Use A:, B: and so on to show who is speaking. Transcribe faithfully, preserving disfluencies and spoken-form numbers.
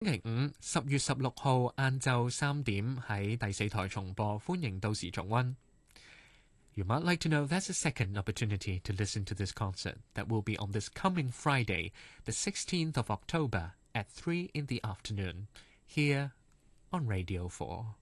A: 星期五十月十六號晏晝三點喺第四台重播，歡迎到時重溫。You might like to know there's a second opportunity to listen to this concert that will be on this coming Friday, the sixteenth of October at three in the afternoon, here on Radio four.